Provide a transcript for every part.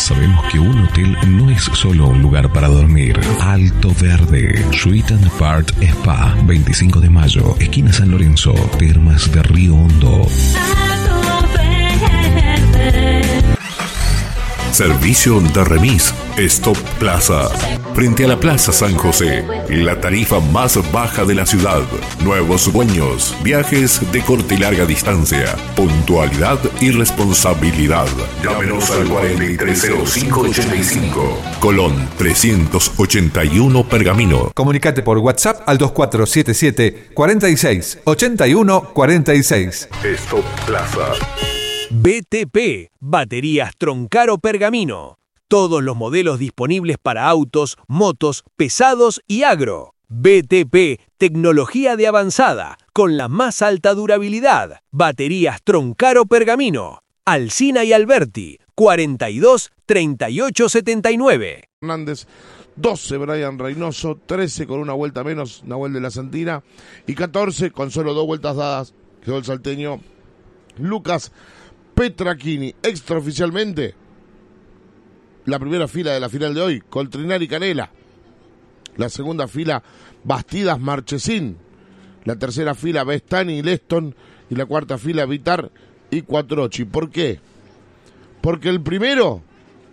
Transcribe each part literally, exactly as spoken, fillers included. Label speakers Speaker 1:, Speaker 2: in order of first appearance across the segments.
Speaker 1: Sabemos que un hotel no es solo un lugar para dormir. Alto Verde, Suite and Part Spa, veinticinco de mayo, esquina San Lorenzo, Termas de Río Hondo.
Speaker 2: Alto Verde.
Speaker 3: Servicio de remis Stop Plaza. Frente a la Plaza San José, la tarifa más baja de la ciudad. Nuevos dueños, viajes de corta y larga distancia, puntualidad y responsabilidad. Llámenos al cuarenta y tres cero cinco ochenta y cinco. Colón trescientos ochenta y uno Pergamino.
Speaker 4: Comunicate por WhatsApp al dos cuatro siete siete, cuarenta y seis, ochenta y uno, cuarenta y seis.
Speaker 3: Stop Plaza.
Speaker 5: B T P, Baterías Troncaro Pergamino. Todos los modelos disponibles para autos, motos, pesados y agro. B T P, tecnología de avanzada, con la más alta durabilidad. Baterías Troncaro Pergamino. Alsina y Alberti, cuarenta y dos, treinta y ocho, setenta y nueve.
Speaker 6: Hernández, doce Brian Reynoso, trece con una vuelta menos Nahuel de la Santina y catorce con solo dos vueltas dadas quedó el salteño Lucas Petrachini. Extraoficialmente, la primera fila de la final de hoy, Coltrinari Canela. La segunda fila, Bastidas Marchesín. La tercera fila, Bestani y Leston. Y la cuarta fila, Vitar y Quattrochi. ¿Por qué? Porque el primero,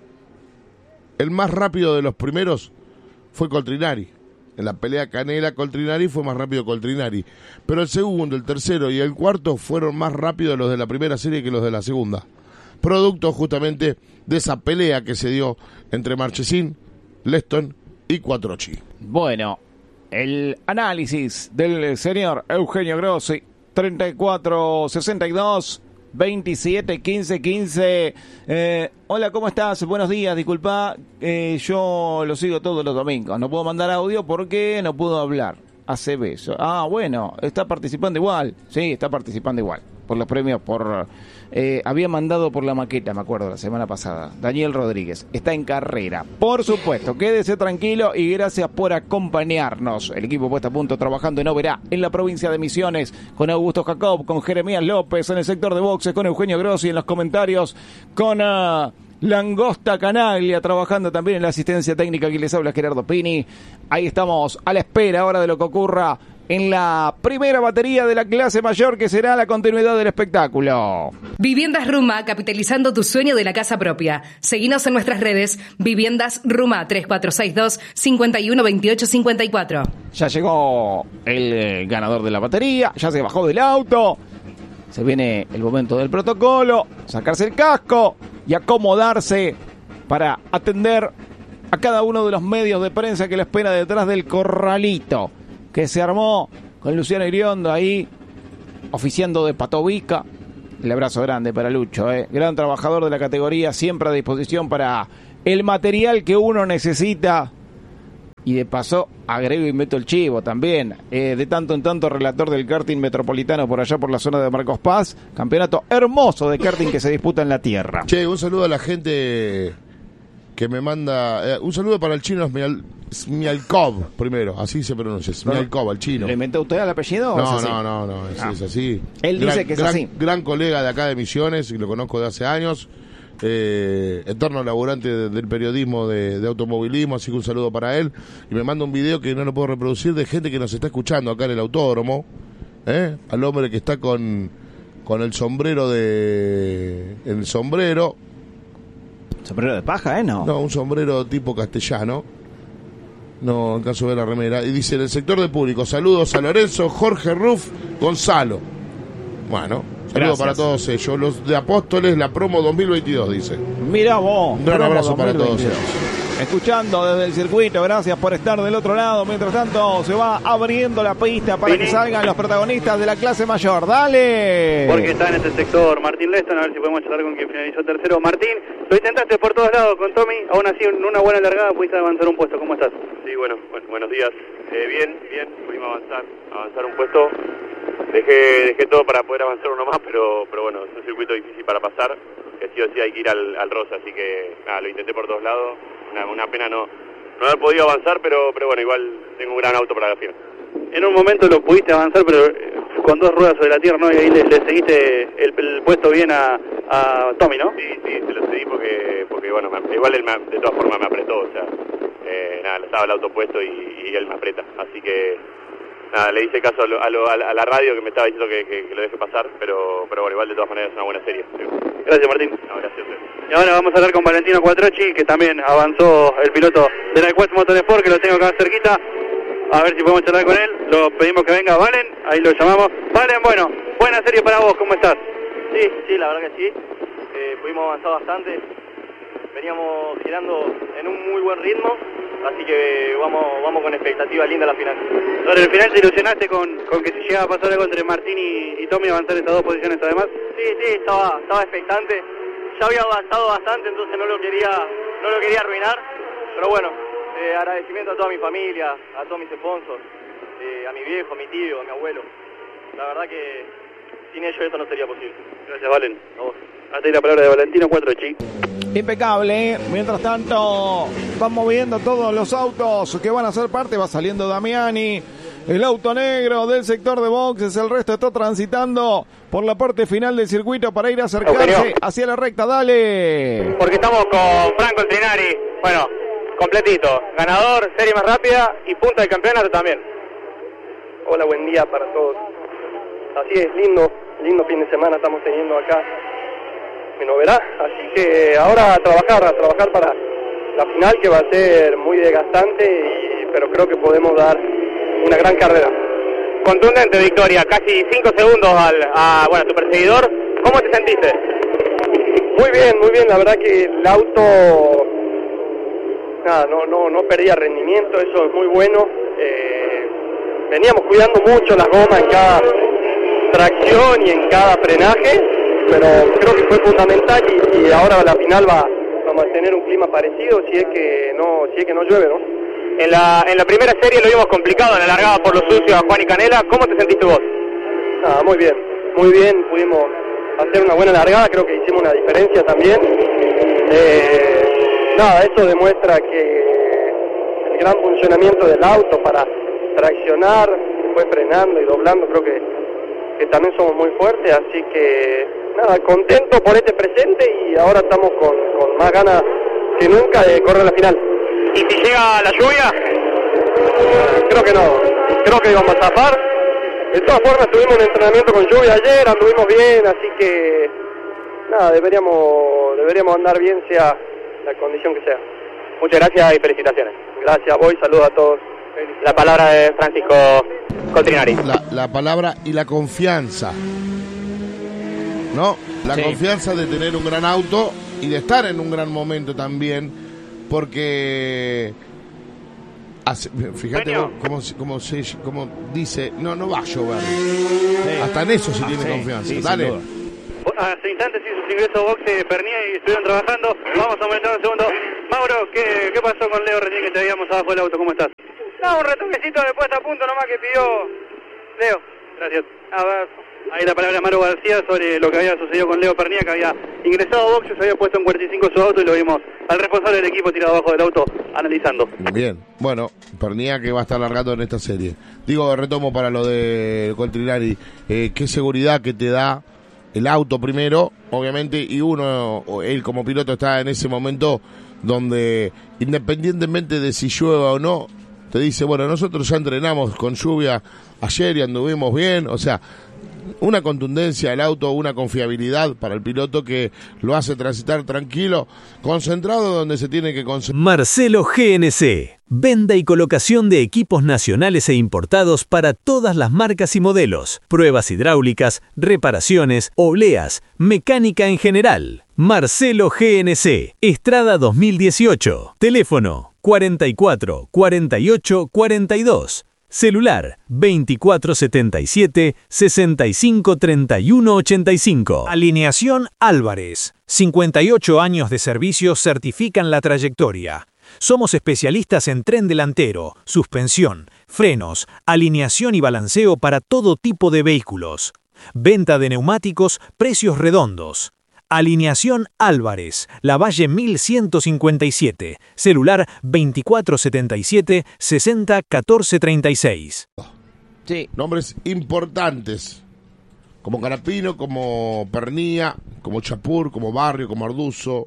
Speaker 6: el más rápido de los primeros, fue Coltrinari. En la pelea Canela-Coltrinari fue más rápido Coltrinari. Pero el segundo, el tercero y el cuarto fueron más rápidos los de la primera serie que los de la segunda. Producto justamente de esa pelea que se dio entre Marchesín, Leston y Quattrochi.
Speaker 7: Bueno, el análisis del señor Eugenio Grossi, treinta y cuatro sesenta y dos, veintisiete quince quince. Eh, hola, ¿cómo estás? Buenos días, disculpa, eh, yo lo sigo todos los domingos. No puedo mandar audio porque no puedo hablar. Hace beso. Ah, bueno, está participando igual. Sí, está participando igual. Por los premios, por... Eh, había mandado por la maqueta, me acuerdo, la semana pasada. Daniel Rodríguez, está en carrera. Por supuesto, quédese tranquilo y gracias por acompañarnos. El equipo puesto a punto trabajando en Oberá, en la provincia de Misiones, con Augusto Jacob, con Jeremías López, en el sector de boxes, con Eugenio Grossi, en los comentarios, con... Uh, Langosta Canaglia, trabajando también en la asistencia técnica. Que les habla Gerardo Pini. Ahí estamos a la espera ahora de lo que ocurra en la primera batería de la clase mayor, que será la continuidad del espectáculo.
Speaker 8: Viviendas Ruma, capitalizando tu sueño de la casa propia. Seguinos en nuestras redes. Viviendas Ruma, tres cuatro seis dos, cinco uno dos ocho cinco cuatro.
Speaker 7: Ya llegó el eh, ganador de la batería, ya se bajó del auto. Se viene el momento del protocolo, sacarse el casco y acomodarse para atender a cada uno de los medios de prensa que le espera detrás del corralito que se armó con Luciano Iriondo ahí, oficiando de patobica. El abrazo grande para Lucho, eh. gran trabajador de la categoría, siempre a disposición para el material que uno necesita. Y de paso, agrego y meto el chivo también. Eh, de tanto en tanto, relator del karting metropolitano por allá por la zona de Marcos Paz. Campeonato hermoso de karting que se disputa en la tierra.
Speaker 6: Che, un saludo a la gente que me manda... Eh, un saludo para el chino Smial, Smialkov, primero. Así se pronuncia, Smialkov, al chino.
Speaker 7: ¿Le inventó usted el apellido?
Speaker 6: No,
Speaker 7: o es así?
Speaker 6: no, no, no, es,
Speaker 7: ah.
Speaker 6: es así.
Speaker 7: Él
Speaker 6: gran,
Speaker 7: dice que es
Speaker 6: gran,
Speaker 7: así.
Speaker 6: Gran colega de acá de Misiones, y lo conozco de hace años. Eh, eterno laburante de, del periodismo de, de automovilismo, así que un saludo para él. Y me manda un video que no lo puedo reproducir, de gente que nos está escuchando acá en el autódromo, ¿eh? Al hombre que está con con el sombrero de el sombrero
Speaker 7: sombrero de paja, ¿eh? No,
Speaker 6: no, un sombrero tipo castellano. No, en caso de la remera. Y dice: en el sector de público, saludos a Lorenzo, Jorge Ruff, Gonzalo. Bueno, saludos para todos ellos. Los de Apóstoles, la promo dos mil veintidós, dice.
Speaker 7: Mira vos.
Speaker 6: Un gran abrazo para todos ellos.
Speaker 7: Escuchando desde el circuito, gracias por estar del otro lado. Mientras tanto, se va abriendo la pista para que salgan los protagonistas de la clase mayor. ¡Dale!
Speaker 9: Porque está en este sector Martín Leston, a ver si podemos charlar con quien finalizó tercero. Martín, lo intentaste por todos lados con Tommy, aún así en una buena largada pudiste avanzar un puesto. ¿Cómo estás?
Speaker 10: Sí, bueno, bueno buenos días. Eh, bien, bien, pudimos avanzar, avanzar un puesto. Dejé, dejé todo para poder avanzar uno más, pero, pero bueno, es un circuito difícil para pasar, que sí o sí hay que ir al, al rosa, así que nada, lo intenté por todos lados. Una, una pena no, no haber podido avanzar, pero, pero bueno, igual tengo un gran auto para la final.
Speaker 9: En un momento lo pudiste avanzar, pero con dos ruedas sobre la tierra, ¿no? Y ahí le, le seguiste el, el puesto bien a, a Tommy, ¿no?
Speaker 10: Sí, sí, se lo cedí porque, porque bueno, me, igual él me, de todas formas me apretó, o sea, eh, nada, estaba el auto puesto y, y él me aprieta, así que nada, le hice caso a, lo, a, lo, a la radio que me estaba diciendo que, que, que lo deje pasar, pero, pero bueno, igual de todas maneras es una buena serie.
Speaker 9: Gracias, Martín.
Speaker 10: No, gracias.
Speaker 9: Y ahora vamos a hablar con Valentino Quattrocchi, que también avanzó el piloto de la Quest Motorsport, que lo tengo acá cerquita. A ver si podemos charlar con él. Lo pedimos que venga Valen, ahí lo llamamos. Valen, bueno, buena serie para vos, ¿cómo estás?
Speaker 11: Sí, sí, la verdad que sí. Eh, pudimos avanzar bastante. Veníamos girando en un muy buen ritmo, así que vamos vamos con expectativa linda a la final.
Speaker 9: Sobre el final, ¿te ilusionaste con, con que si llegaba a pasar algo entre Martín y, y Tommy avanzar estas dos posiciones además?
Speaker 11: Sí, sí, estaba, estaba expectante. Ya había avanzado bastante, entonces no lo quería, no lo quería arruinar. Pero bueno, eh, agradecimiento a toda mi familia, a todos mis sponsors, eh, a mi viejo, a mi tío, a mi abuelo. La verdad que sin ellos esto no sería posible.
Speaker 9: Gracias, Valen. A vos. Hasta ahí la palabra de Valentino Quattrocchi.
Speaker 7: Impecable. Mientras tanto, van moviendo todos los autos que van a ser parte. Va saliendo Damiani, el auto negro del sector de boxes. El resto está transitando por la parte final del circuito para ir a acercarse
Speaker 9: Eugenio.
Speaker 7: hacia la recta. Dale.
Speaker 9: Porque estamos con Franco Trinari. Bueno, completito. Ganador, serie más rápida y punta del campeonato también.
Speaker 11: Hola, buen día para todos. Así es, lindo, lindo fin de semana estamos teniendo acá en Oberá, así que ahora a trabajar, a trabajar para la final, que va a ser muy desgastante, y, pero creo que podemos dar una gran carrera.
Speaker 9: Contundente victoria, casi cinco segundos al a, bueno, a tu perseguidor. ¿Cómo te sentiste?
Speaker 11: Muy bien, muy bien, la verdad que el auto nada, no, no, no perdía rendimiento, eso es muy bueno. Eh, veníamos cuidando mucho las gomas en cada tracción y en cada frenaje, pero creo que fue fundamental, y, y ahora la final va vamos a tener un clima parecido si es que no si es que no llueve, ¿no?
Speaker 9: En la en la primera serie lo vimos complicado en la largada por lo sucio a Juan y Canela. ¿Cómo te sentiste vos?
Speaker 11: Nada, muy bien, muy bien, pudimos hacer una buena largada, creo que hicimos una diferencia también. Eh, nada, eso demuestra que el gran funcionamiento del auto para traccionar, después frenando y doblando, creo que, que también somos muy fuertes, así que nada, contento por este presente, y ahora estamos con, con más ganas que nunca de correr la final.
Speaker 9: ¿Y si llega la lluvia?
Speaker 11: Creo que no, creo que vamos a zafar. De todas formas tuvimos un entrenamiento con lluvia ayer, anduvimos bien, así que nada, deberíamos deberíamos andar bien, sea la condición que sea.
Speaker 9: Muchas gracias y felicitaciones.
Speaker 11: Gracias, voy, saludos a todos.
Speaker 9: La palabra de Francisco Coltrinari.
Speaker 6: La, la palabra y la confianza, ¿no? La
Speaker 7: Sí.
Speaker 6: confianza de tener un gran auto y de estar en un gran momento también, porque hace- fíjate
Speaker 9: Genio.
Speaker 6: vos cómo, se- cómo, se- cómo dice, no, no va a llover. Hasta en eso sí
Speaker 7: Ah,
Speaker 6: tiene
Speaker 7: sí,
Speaker 6: confianza.
Speaker 7: sí, sin
Speaker 6: Dale.
Speaker 7: duda.
Speaker 9: Hace instantes hizo su ingreso a boxe Pernía y estuvieron trabajando. Vamos a aumentar un segundo. Mauro, ¿qué, qué pasó con Leo recién que te veíamos abajo del auto? ¿Cómo estás?
Speaker 11: No, un retoquecito de puesta a punto nomás que pidió Leo.
Speaker 9: Gracias.
Speaker 11: A ver,
Speaker 9: Ahí la palabra de Mauro García sobre lo que había sucedido con Leo Pernía, que había ingresado a boxe, se había puesto en cuarenta y cinco su auto y lo vimos al responsable del equipo tirado abajo del auto analizando.
Speaker 6: Bien, bueno, Pernía que va a estar largando en esta serie. Digo, retomo para lo de Coltrinari, eh, qué seguridad que te da el auto primero, obviamente, y uno, o él como piloto está en ese momento donde, independientemente de si llueva o no, te dice, bueno, nosotros ya entrenamos con lluvia ayer y anduvimos bien, o sea, una contundencia del auto, una confiabilidad para el piloto que lo hace transitar tranquilo, concentrado donde se tiene que concentrar.
Speaker 5: Marcelo G N C. Venta y colocación de equipos nacionales e importados para todas las marcas y modelos. Pruebas hidráulicas, reparaciones, obleas, mecánica en general. Marcelo G N C. Estrada dos mil dieciocho. Teléfono cuarenta y cuatro, cuarenta y ocho, cuarenta y dos. Celular veinticuatro setenta y siete, sesenta y cinco treinta y uno ochenta y cinco.
Speaker 12: Alineación Álvarez. cincuenta y ocho años de servicio certifican la trayectoria. Somos especialistas en tren delantero, suspensión, frenos, alineación y balanceo para todo tipo de vehículos. Venta de neumáticos, precios redondos. Alineación Álvarez, Lavalle mil ciento cincuenta y siete, celular veinticuatro setenta y siete, sesenta catorce treinta y seis.
Speaker 7: Sí.
Speaker 6: Nombres importantes, como Canapino, como Pernía, como Chapur, como Barrio, como Arduzo.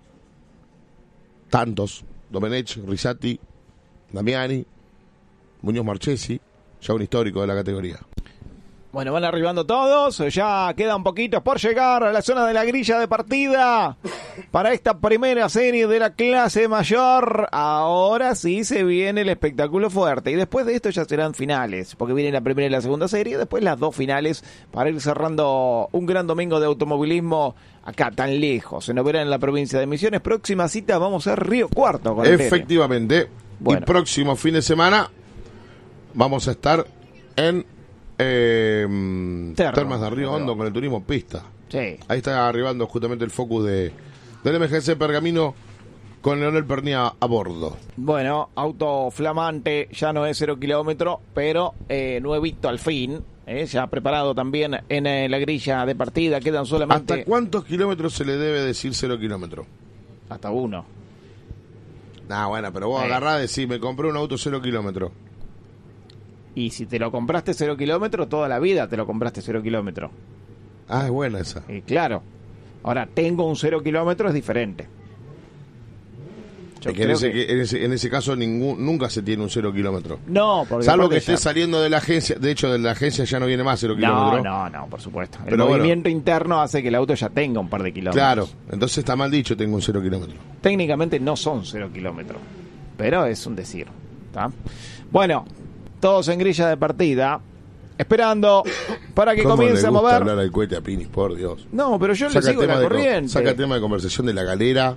Speaker 6: Tantos. Domenech, Risati, Damiani, Muñoz Marchesi, ya un histórico de la categoría.
Speaker 7: Bueno, van arribando todos, ya quedan poquitos por llegar a la zona de la grilla de partida para esta primera serie de la clase mayor. Ahora sí se viene el espectáculo fuerte y después de esto ya serán finales, porque viene la primera y la segunda serie, después las dos finales para ir cerrando un gran domingo de automovilismo acá tan lejos, en Oberá, en la provincia de Misiones. Próxima cita vamos a Río Cuarto. Con
Speaker 6: Efectivamente, bueno. Y próximo fin de semana vamos a estar en Eh, Termas, Termas de Río Hondo con el turismo pista.
Speaker 7: Sí.
Speaker 6: Ahí está arribando justamente el focus de del M G C Pergamino con Leonel Pernía a bordo.
Speaker 7: Bueno, auto flamante, ya no es cero kilómetro, pero eh, nuevito al fin, eh, ya preparado también en eh, la grilla de partida. Quedan solamente...
Speaker 6: ¿Hasta cuántos kilómetros se le debe decir cero kilómetro?
Speaker 7: Hasta uno.
Speaker 6: Nah, bueno, pero vos eh. agarrás y decís, me compré un auto cero kilómetro.
Speaker 7: Y si te lo compraste cero kilómetros, toda la vida te lo compraste cero kilómetros.
Speaker 6: Ah, es buena esa.
Speaker 7: Y claro. Ahora, tengo un cero kilómetro, es diferente.
Speaker 6: Yo es que, en ese, que... En, ese, en ese caso ningún, nunca se tiene un cero kilómetro.
Speaker 7: No, porque
Speaker 6: salvo que esté ya... saliendo de la agencia. De hecho, de la agencia ya no viene más cero kilómetros.
Speaker 7: No, no, no, por supuesto. El
Speaker 6: Pero
Speaker 7: movimiento
Speaker 6: bueno,
Speaker 7: interno hace que el auto ya tenga un par de kilómetros.
Speaker 6: Claro, entonces está mal dicho, tengo un cero kilómetro.
Speaker 7: Técnicamente no son cero kilómetros, pero es un decir. ¿Tá? Bueno, todos en grilla de partida, esperando para que comience a mover.
Speaker 6: Hablar al cohete a Pinis, por Dios.
Speaker 7: No, pero yo saca le sigo la corriente.
Speaker 6: Saca el tema de conversación de la galera.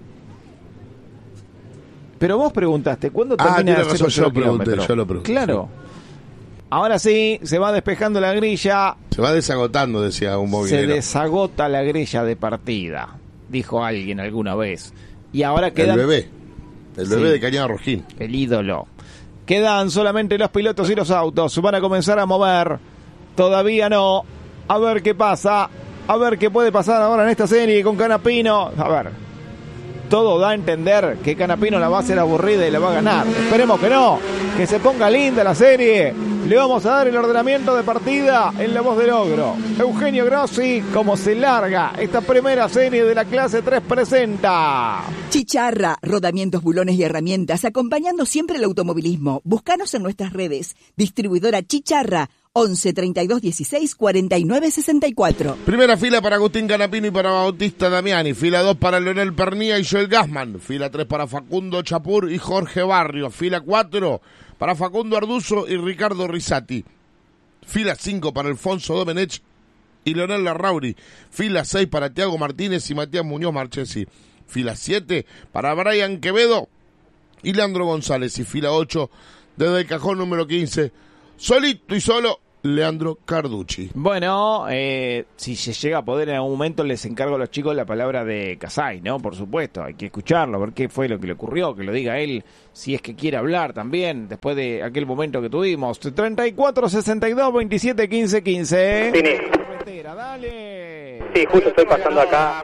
Speaker 7: Pero vos preguntaste, ¿cuándo termina
Speaker 6: ah,
Speaker 7: de hacer
Speaker 6: yo lo pregunté, yo lo pregunté.
Speaker 7: Claro. Sí. Ahora sí, se va despejando la grilla.
Speaker 6: Se va desagotando, decía un movilero.
Speaker 7: Se desagota la grilla de partida, dijo alguien alguna vez. Y ahora queda
Speaker 6: el bebé. El bebé sí, de Cañada Rojín.
Speaker 7: El ídolo. Quedan solamente los pilotos y los autos. Van a comenzar a mover. Todavía no. A ver qué pasa. A ver qué puede pasar ahora en esta serie con Canapino. A ver. Todo da a entender que Canapino la va a hacer aburrida y la va a ganar. Esperemos que no. Que se ponga linda la serie. Le vamos a dar el ordenamiento de partida en la voz del ogro. Eugenio Grossi, como se larga esta primera serie de la clase tres, presenta
Speaker 13: Chicharra, rodamientos, bulones y herramientas, acompañando siempre el automovilismo. Búscanos en nuestras redes. Distribuidora Chicharra, once treinta y dos dieciséis cuarenta y nueve sesenta y cuatro.
Speaker 6: Primera fila para Agustín Canapino y para Bautista Damiani. Fila dos para Leonel Pernía y Joel Gassman. Fila tres para Facundo Chapur y Jorge Barrio. Fila cuatro para Facundo Arduzo y Ricardo Risati. Fila cinco para Alfonso Domenech y Leonel Larrauri. Fila seis para Tiago Martínez y Matías Muñoz Marchesi. Fila siete para Brian Quevedo y Leandro González. Y fila ocho desde el cajón número quince, solito y solo, Leandro Carducci.
Speaker 7: Bueno, eh, si se llega a poder en algún momento, les encargo a los chicos la palabra de Casay, ¿no? Por supuesto, hay que escucharlo, ver qué fue lo que le ocurrió, que lo diga él, si es que quiere hablar también, después de aquel momento que tuvimos. treinta y cuatro, sesenta y dos, veintisiete, quince, quince.
Speaker 9: Fini.
Speaker 7: Dale.
Speaker 9: Sí, justo estoy pasando acá.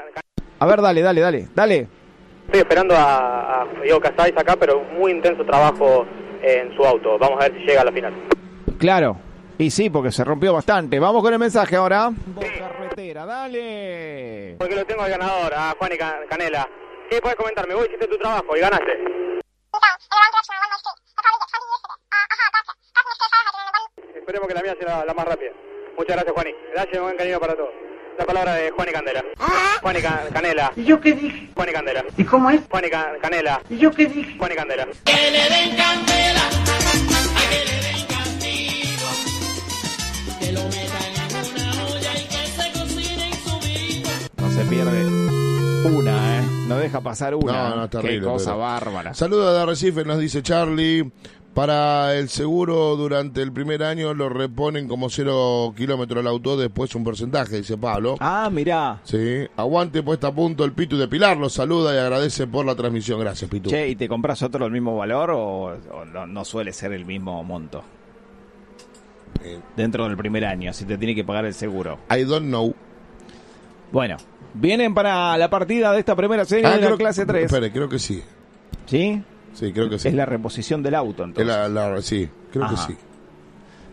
Speaker 7: A ver, dale, dale, dale, dale.
Speaker 9: Estoy esperando a, a Diego Casay acá, pero muy intenso trabajo en su auto. Vamos a ver si llega a la final.
Speaker 7: Claro. Y sí, porque se rompió bastante. Vamos con el mensaje ahora. Sí. Carretera, dale.
Speaker 9: Porque lo tengo al ganador, a Juan y Canela. ¿Qué puedes comentarme? Vos hiciste tu trabajo y ganaste. Esperemos que la mía sea la, la más rápida. Muchas gracias, Juani. Gracias, buen cariño para todos. La palabra de Juan y Candela. Juan y Ca- Canela.
Speaker 14: ¿Y yo qué dije?
Speaker 9: Juan y Candela.
Speaker 14: ¿Y cómo es?
Speaker 9: Juan y Ca- Canela.
Speaker 14: ¿Y yo qué dije?
Speaker 9: Juan y Candela.
Speaker 2: Que le den candela, a que le den castigo, que lo metan en una olla y que se cocine en su vino.
Speaker 7: No se pierde una, ¿eh? No deja pasar una.
Speaker 6: No, no, terrible.
Speaker 7: Qué cosa
Speaker 6: pero...
Speaker 7: bárbara.
Speaker 6: Saludos de Arrecife, nos dice Charlie. Para el seguro durante el primer año lo reponen como cero kilómetros al auto, después un porcentaje, dice Pablo.
Speaker 7: Ah, mirá.
Speaker 6: Sí, aguante puesta a punto el Pitu de Pilar, los saluda y agradece por la transmisión. Gracias, Pitu.
Speaker 7: Che, ¿y te compras otro del mismo valor o, o no, no suele ser el mismo monto? Eh. Dentro del primer año, si te tiene que pagar el seguro.
Speaker 6: I don't know.
Speaker 7: Bueno, vienen para la partida de esta primera serie
Speaker 6: ah,
Speaker 7: de la
Speaker 6: creo,
Speaker 7: clase tres.
Speaker 6: Espere, creo que sí.
Speaker 7: ¿Sí?
Speaker 6: Sí, creo que sí.
Speaker 7: Es la reposición del auto, entonces.
Speaker 6: La, la, sí, creo
Speaker 7: Ajá.
Speaker 6: que sí.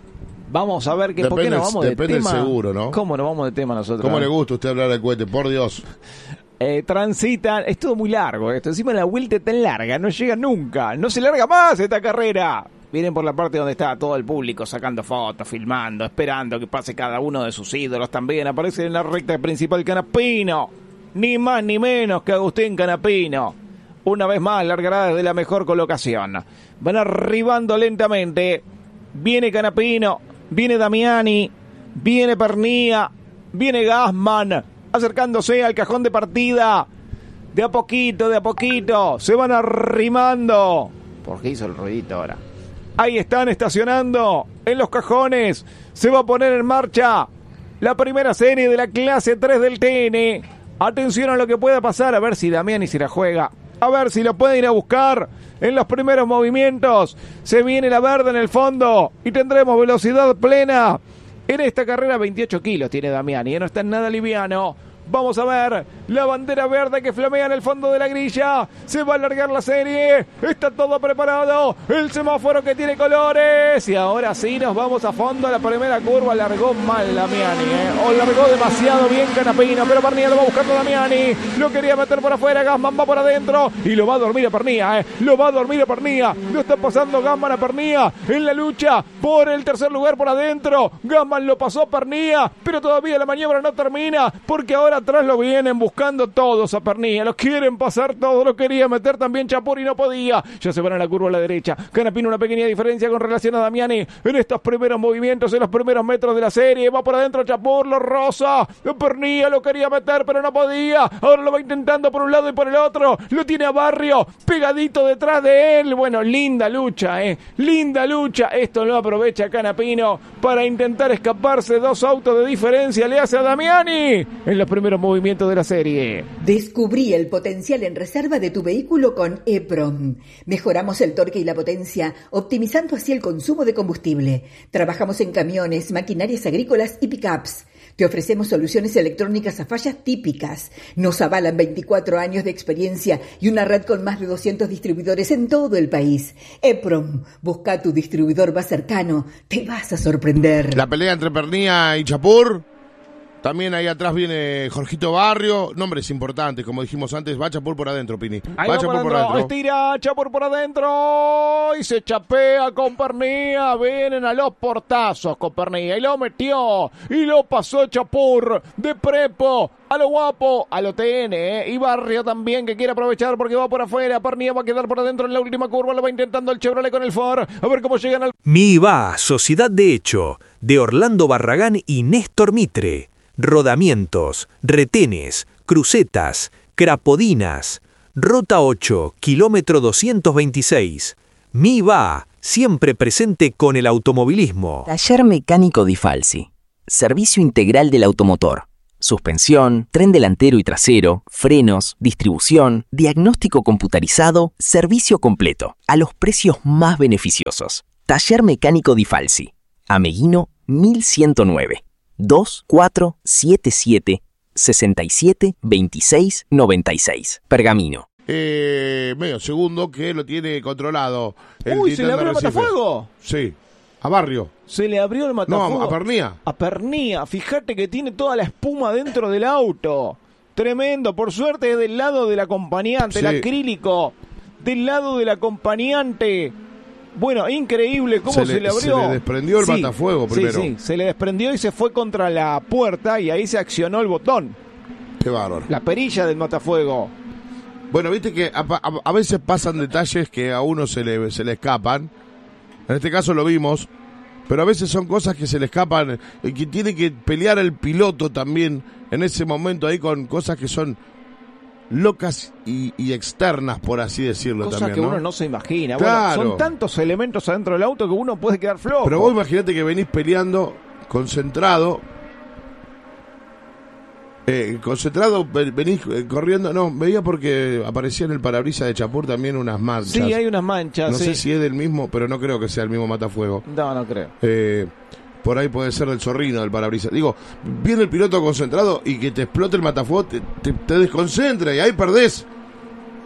Speaker 7: Vamos a ver que, ¿por qué no vamos de tema?
Speaker 6: Depende del seguro, ¿no?
Speaker 7: ¿Cómo no vamos de tema nosotros?
Speaker 6: ¿Cómo le gusta a usted hablar del cohete? Por Dios.
Speaker 7: Eh, transitan, es todo muy largo esto, encima la vuelta es tan larga, no llega nunca, no se larga más esta carrera. Vienen por la parte donde está todo el público sacando fotos, filmando, esperando que pase cada uno de sus ídolos también. Aparece en la recta principal Canapino, ni más ni menos que Agustín Canapino. Una vez más largará desde la mejor colocación. Van arribando lentamente. Viene Canapino, viene Damiani, viene Pernía, viene Gassman, acercándose al cajón de partida. De a poquito, de a poquito, se van arrimando. ¿Por qué hizo el ruidito ahora? Ahí están estacionando en los cajones. Se va a poner en marcha la primera serie de la clase tres del T N. Atención a lo que pueda pasar, a ver si Damiani se la juega. A ver si lo puede ir a buscar en los primeros movimientos. Se viene la verde en el fondo y tendremos velocidad plena. En esta carrera veintiocho kilos tiene Damiani, no está nada liviano. Vamos a ver la bandera verde que flamea en el fondo de la grilla. Se va a alargar la serie. Está todo preparado. El semáforo que tiene colores. Y ahora sí nos vamos a fondo. La primera curva largó mal Damiani, ¿eh? O largó demasiado bien Canapino. Pero Pernía lo va buscando Damiani. Lo quería meter por afuera. Gassman va por adentro. Y lo va a dormir a Pernía, ¿eh? Lo va a dormir a Pernía. Lo está pasando Gassman a Pernía. En la lucha por el tercer lugar por adentro. Gassman lo pasó a Pernía. Pero todavía la maniobra no termina. Porque ahora atrás lo vienen buscando todos a Pernía, lo quieren pasar todos, lo quería meter también Chapur y no podía. Ya se van a la curva a la derecha. Canapino una pequeña diferencia con relación a Damiani en estos primeros movimientos, en los primeros metros de la serie. Va por adentro Chapur, lo roza. Pernía lo quería meter pero no podía. Ahora lo va intentando por un lado y por el otro. Lo tiene a Barrio pegadito detrás de él. Bueno, linda lucha, eh. Linda lucha. Esto lo aprovecha Canapino para intentar escaparse. Dos autos de diferencia le hace a Damiani en los primeros movimientos de la serie.
Speaker 13: Descubrí el potencial en reserva de tu vehículo con EPROM. Mejoramos el torque y la potencia, optimizando así el consumo de combustible. Trabajamos en camiones, maquinarias agrícolas y pickups. Te ofrecemos soluciones electrónicas a fallas típicas. Nos avalan veinticuatro años de experiencia y una red con más de doscientos distribuidores en todo el país. EPROM, busca tu distribuidor más cercano. Te vas a sorprender.
Speaker 6: La pelea entre Pernía y Chapur. También ahí atrás viene Jorgito Barrio. Nombres importantes, como dijimos antes. Va Chapur por adentro, Pini.
Speaker 7: Ahí
Speaker 6: va
Speaker 7: va
Speaker 6: Chapur
Speaker 7: por
Speaker 6: por
Speaker 7: adentro.
Speaker 6: adentro.
Speaker 7: Estira Chapur por adentro. Y se chapea con Pernía. Vienen a los portazos con Pernía. Y lo metió. Y lo pasó Chapur. De prepo. A lo guapo. A lo T N. ¿eh? Y Barrio también que quiere aprovechar porque va por afuera. Pernía va a quedar por adentro en la última curva. Lo va intentando el Chevrolet con el Ford. A ver cómo llegan al...
Speaker 12: MIVA, Sociedad de Hecho, de Orlando Barragán y Néstor Mitre. Rodamientos, retenes, crucetas, crapodinas. Rota ocho, kilómetro doscientos veintiséis. MIVA, siempre presente con el automovilismo.
Speaker 14: Taller Mecánico Di Falsi. Servicio integral del automotor. Suspensión, tren delantero y trasero, frenos, distribución, diagnóstico computarizado, servicio completo, a los precios más beneficiosos. Taller Mecánico Di Falsi. Ameguino mil ciento nueve. dos cuatro siete siete sesenta y siete veintiséis noventa y seis. Pergamino.
Speaker 6: Eh, medio segundo que lo tiene controlado. El
Speaker 7: Uy, ¿se le abrió el
Speaker 6: Arrecife.
Speaker 7: matafuego?
Speaker 6: Sí, a Barrio.
Speaker 7: Se le abrió el matafuego.
Speaker 6: No, a Pernía.
Speaker 7: A Pernía. Fíjate que tiene toda la espuma dentro del auto. Tremendo. Por suerte es del lado del acompañante,
Speaker 6: Sí.
Speaker 7: el acrílico. Del lado del acompañante. Bueno, increíble cómo se,
Speaker 6: Se le-
Speaker 7: le abrió.
Speaker 6: se le desprendió el matafuego primero.
Speaker 7: Sí, sí, se le desprendió y se fue contra la puerta y ahí se accionó el botón.
Speaker 6: Qué bárbaro.
Speaker 7: La perilla del matafuego.
Speaker 6: Bueno, viste que a, a- a veces pasan detalles que a uno se le, se le escapan. En este caso lo vimos. Pero a veces son cosas que se le escapan y que tiene que pelear el piloto también en ese momento ahí con cosas que son locas y, y externas, por así decirlo.
Speaker 7: Cosas
Speaker 6: también,
Speaker 7: que
Speaker 6: ¿no?
Speaker 7: uno no se imagina.
Speaker 6: Claro.
Speaker 7: Bueno, son tantos elementos adentro del auto que uno puede quedar flojo.
Speaker 6: Pero vos imaginate que venís peleando, concentrado. Eh, concentrado, ve- venís eh, corriendo. No, veía porque aparecía en el parabrisas de Chapur también unas manchas.
Speaker 7: Sí, hay unas manchas.
Speaker 6: No
Speaker 7: sí.
Speaker 6: sé si es del mismo, pero no creo que sea el mismo matafuego.
Speaker 7: No, no creo.
Speaker 6: Eh, por ahí puede ser del zorrino del parabrisas. Digo, viene el piloto concentrado y que te explote el matafuego, te, te, te desconcentra y ahí perdés.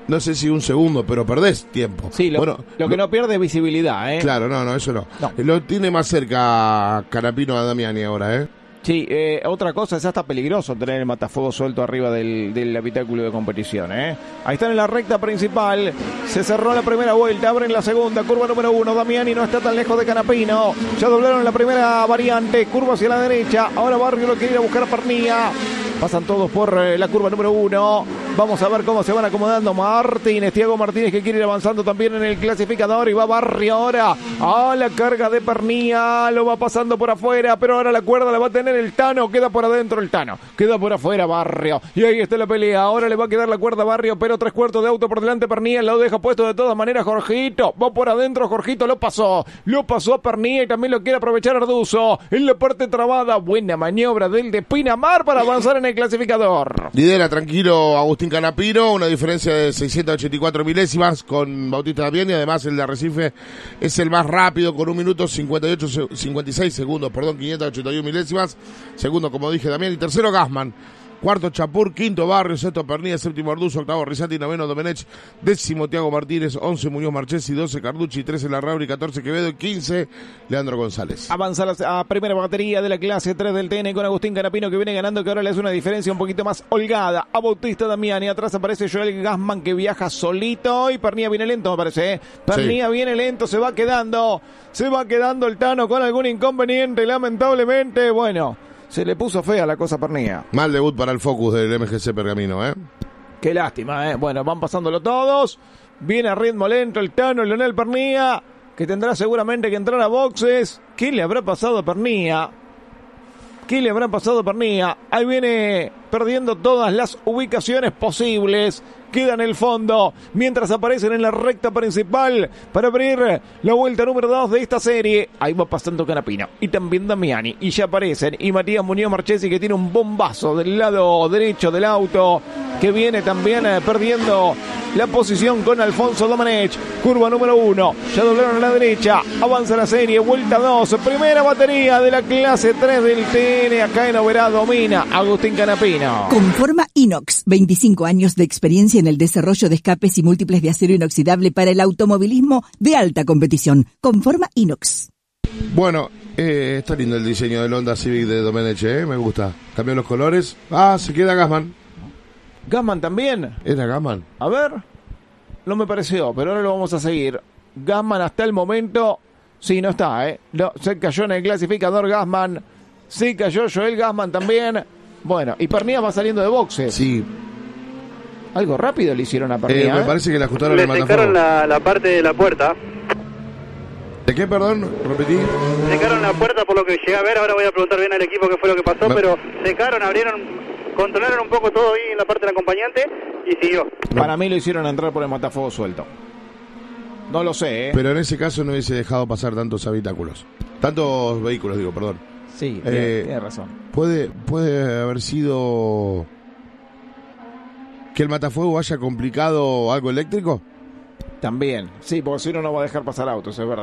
Speaker 6: no sé si un segundo, pero perdés tiempo.
Speaker 7: Sí, lo,
Speaker 6: bueno,
Speaker 7: lo que
Speaker 6: lo,
Speaker 7: no pierde es visibilidad, ¿eh?
Speaker 6: Claro, no, no, eso no.
Speaker 7: no.
Speaker 6: Lo tiene más cerca Canapino a Damiani ahora, ¿eh?
Speaker 7: Sí, eh, otra cosa, es hasta peligroso tener el matafuego suelto arriba del, del habitáculo de competición, ¿eh? Ahí están en la recta principal, se cerró la primera vuelta, abren la segunda, curva número uno, Damiani no está tan lejos de Canapino, ya doblaron la primera variante, curva hacia la derecha, ahora Barrio lo quiere ir a buscar a Pernía. Pasan todos por eh, la curva número uno. Vamos a ver cómo se van acomodando Martínez, Tiago Martínez, que quiere ir avanzando también en el clasificador. Y va Barrio ahora a la carga de Pernía. Lo va pasando por afuera, pero ahora la cuerda la va a tener el Tano. Queda por adentro el Tano. Queda por afuera Barrio. Y ahí está la pelea. Ahora le va a quedar la cuerda a Barrio, pero tres cuartos de auto por delante Pernía. Lo deja puesto de todas maneras Jorgito. Va por adentro Jorgito. Lo pasó. Lo pasó a Pernía y también lo quiere aprovechar Arduzo. En la parte trabada. Buena maniobra del de Pinamar para avanzar en el clasificador.
Speaker 6: Lidera tranquilo Agustín Canapino, una diferencia de seiscientas ochenta y cuatro milésimas con Bautista Damiani, y además el de Arrecife es el más rápido con un minuto cincuenta y ocho, cincuenta y seis segundos, perdón, quinientas ochenta y uno milésimas. Segundo, como dije, Damiani. Tercero, Gassman. Cuarto, Chapur. Quinto, Barrio. Sexto, Pernía. Séptimo, Arduzo. Octavo, Risati. Noveno, Domenech. Décimo, Tiago Martínez. Once, Muñoz Marchesi. Doce, Carducci. Trece, Larrauri. Catorce, Quevedo. Y quince, Leandro González.
Speaker 7: Avanza la primera batería de la clase tres del T N con Agustín Canapino, que viene ganando, que ahora le hace una diferencia un poquito más holgada a Bautista Damiani. Atrás aparece Joel Gassman, que viaja solito, y Pernía viene lento, me parece, ¿eh? Pernía sí. viene lento, se va quedando, se va quedando el Tano con algún inconveniente, lamentablemente. Bueno, se le puso fea la cosa a Pernía.
Speaker 6: Mal debut para el Focus del M G C Pergamino, ¿eh?
Speaker 7: Qué lástima, ¿eh? Bueno, van pasándolo todos. Viene a ritmo lento el Tano, Leonel Pernía, que tendrá seguramente que entrar a boxes. ¿Qué le habrá pasado a Pernía? ¿Qué le habrá pasado a Pernía? Ahí viene perdiendo todas las ubicaciones posibles. Queda en el fondo, mientras aparecen en la recta principal para abrir la vuelta número dos de esta serie. Ahí va pasando Canapino y también Damiani, y ya aparecen, y Matías Muñoz Marchesi, que tiene un bombazo del lado derecho del auto, que viene también eh, perdiendo la posición con Alfonso Domenech. Curva número uno, ya doblaron a la derecha, avanza la serie, vuelta dos, primera batería de la clase tres del T N. Acá en Oberá domina Agustín Canapino.
Speaker 15: Conforma Inox, veinticinco años de experiencia en el desarrollo de escapes y múltiples de acero inoxidable para el automovilismo de alta competición. Conforma Inox.
Speaker 6: Bueno, eh, está lindo el diseño del Honda Civic de Domenech, eh, me gusta. Cambió los colores. Ah, se queda Gassman.
Speaker 7: Gassman también.
Speaker 6: Era Gassman.
Speaker 7: A ver, no me pareció, pero ahora lo vamos a seguir. Gassman hasta el momento, sí, no está, ¿eh? No, se cayó en el clasificador Gassman. Sí, cayó Joel Gassman también. Bueno, y Pernía va saliendo de boxes.
Speaker 6: Sí.
Speaker 7: Algo rápido le hicieron a Pernía.
Speaker 6: Eh, me
Speaker 7: ¿eh?
Speaker 6: parece que le ajustaron
Speaker 9: le
Speaker 6: el matafuego.
Speaker 9: secaron la, la parte de la puerta.
Speaker 6: ¿De qué, perdón? Repetí.
Speaker 9: Secaron la puerta por lo que llegué a ver. Ahora voy a preguntar bien al equipo qué fue lo que pasó,
Speaker 6: me...
Speaker 9: pero secaron, abrieron, controlaron un poco todo ahí en la parte del acompañante y siguió.
Speaker 7: No. Para mí lo hicieron entrar por el matafuego suelto. No lo sé, ¿eh?
Speaker 6: Pero en ese caso no hubiese dejado pasar tantos habitáculos. Tantos vehículos, digo, perdón.
Speaker 7: Sí,
Speaker 6: eh,
Speaker 7: tiene razón.
Speaker 6: Puede, puede haber sido que el matafuego haya complicado algo eléctrico.
Speaker 7: También, sí, porque si no, no va a dejar pasar autos, es verdad.